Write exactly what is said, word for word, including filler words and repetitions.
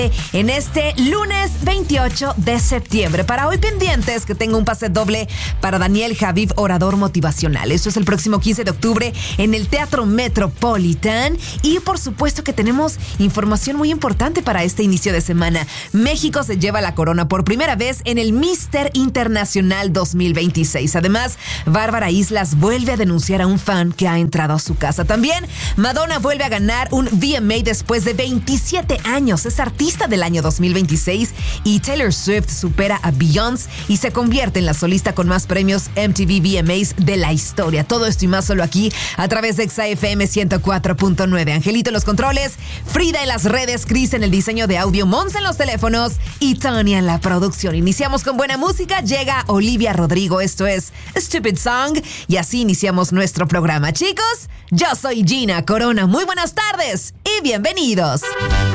en este lunes veintiocho de septiembre. Para hoy pendientes que tengo un pase doble para Daniel Javif, orador motivacional. Esto es el próximo quince de octubre en el Teatro Metropolitan. Y por supuesto que tenemos información muy importante para este inicio de semana. México se lleva la corona por primera vez en el Mister Internacional dos mil veintiséis. Además, Bárbara Islas vuelve a denunciar a un fan que ha entrado a su casa. También, Madonna vuelve a ganar un V M A después de veintisiete años. Es artista del año dos mil veintiséis y Taylor Swift supera a Beyoncé y se convierte en la solista con más premios M T V V M As de la historia. Todo esto y más solo aquí a través de Exa F M ciento cuatro punto nueve. Angelito en los controles, Frida en las redes, Chris en el diseño de audio, Monza en los teléfonos y Tania en la producción. Iniciamos con buena música, llega Olivia Rodrigo, esto es Stupid Song y así iniciamos nuestro programa. Chicos, yo soy Gina Corona, muy buenas tardes y bienvenidos.